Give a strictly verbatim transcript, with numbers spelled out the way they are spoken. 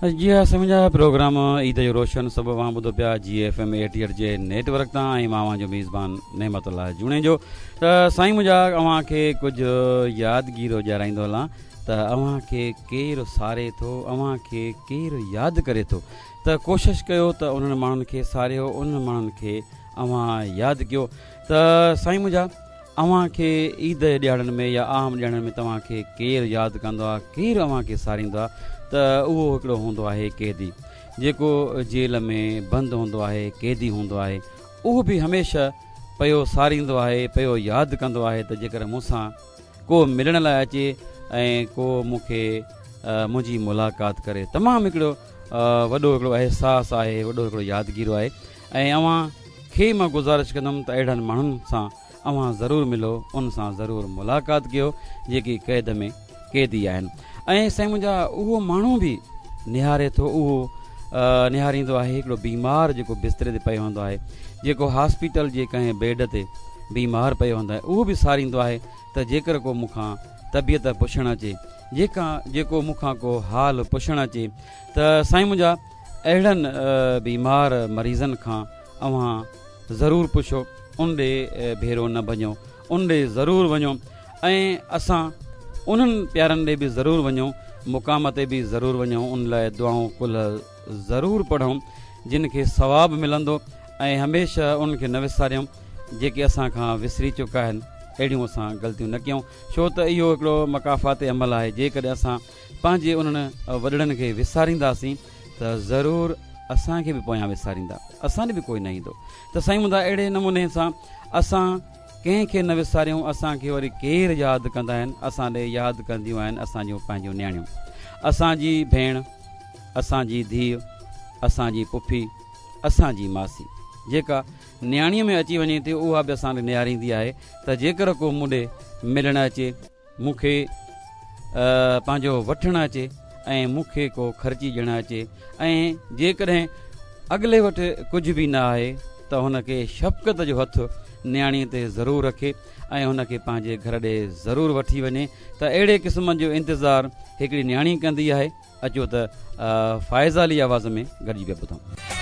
जी हाँ, मुंहिंजा प्रोग्राम ईद जो रोशन सभु अवां ॿुधो पिया जी एफ एम एटी एट जे नेटवर्क तां ऐं मां जो मेज़बान नेमतुल्लाह जूणे जो। त साईं मुंहिंजा अव्हां खे कुझु यादगीरो ॾियाराईंदो हलां त अव्हां खे केरु सारे थो, अव्हां खे केरु यादि करे थो, त कोशिशि कयो त उन्हनि माण्हुनि खे सारियो, उन्हनि माण्हुनि खे अव्हां यादि कयो। त साईं मुंहिंजा अव्हां खे ईद ॾियारनि में या आम ॾियारनि में तव्हां खे केरु यादि कंदो आहे, केरु अव्हां खे सारींदो आहे, त उहो हिकिड़ो हूंदो आहे कैदी, जेको जेल में बंदि हूंदो आहे, कैदी हूंदो आहे। उहो बि हमेशह पियो सारींदो आहे, पियो यादि कंदो आहे त जेकर मूंसां को मिलण लाइ अचे ऐं को मूंखे मुंहिंजी मुलाक़ात करे। तमामु हिकिड़ो वॾो हिकिड़ो अहसासु आहे, वॾो हिकिड़ो यादगीरो आहे। ऐं अव्हां खे मां गुज़ारिश कंदुमि त अहिड़नि माण्हुनि सां अव्हां ज़रूरु मिलो, उन सां ज़रूरु मुलाक़ात कयो जेकी क़ैद में कैदी आहिनि। ऐं साईं मुंहिंजा उहो माण्हू बि निहारे थो, उहो निहारींदो आहे हिकिड़ो बीमार जेको बिस्तरे ते पियो हूंदो आहे, जेको हॉस्पिटल जे कंहिं बेड ते बीमार पियो हूंदो आहे, उहो बि सारींदो आहे त जेकर को मूंखां तबियत पुछणु अचे, जेका जेको मूंखां को हाल पुछणु अचे, त साईं मुंहिंजा अहिड़नि बीमार मरीज़नि खां अव्हां ज़रूरु पुछो, उन ॾे भेरो न भञो, उन ॾे ज़रूरु वञो। ऐं असां उन्हनि प्यारनि ॾे बि ज़रूरु वञूं, मुक़ाम ते बि ज़रूरु वञूं, उन लाइ दुआऊं कुल ज़रूरु पढ़ूं जिन खे सवाबु मिलंदो। ऐं हमेशह उनखे न विसारियूं जेके असां खां विसरी चुका आहिनि, अहिड़ियूं असां ग़लतियूं न कयूं, छो त इहो हिकिड़ो मकाफ़ात अमल आहे। जेकॾहिं असां पंहिंजे उन्हनि वॾड़नि खे विसारींदासीं त ज़रूरु असांखे बि पोयां विसारींदा, असांखे बि कोई न ईंदो। त साईं मुंहिंजा अहिड़े नमूने सां असां कंहिंखे न विसारियूं, असांखे वरी केरु यादि कंदा आहिनि, असां ॾे यादि कंदियूं आहिनि असांजूं पंहिंजूं नियाणियूं, असांजी भेण, असांजी धीउ, असांजी पुफी, असांजी मासी, जेका नियाणीअ में अची वञे थी उहा बि असां ॾे निहारींदी आहे त जेकर को मूं ॾे मिलणु अचे, मूंखे पंहिंजो वठणु अचे ऐं मूंखे को ख़र्ची ॾियणु अचे, ऐं जेकॾहिं अॻिले वटि कुझु बि न आहे त हुनखे शफ़क़त जो हथु नियाणीअ ते ज़रूरु रखे ऐं हुनखे पंहिंजे घर ॾे ज़रूरु वठी वञे। त अहिड़े क़िस्म जो इंतज़ारु हिकिड़ी नियाणी कंदी आहे। अचो त फ़ाइज़ अली आवाज़ में गॾिजी पिया ॿुधूं।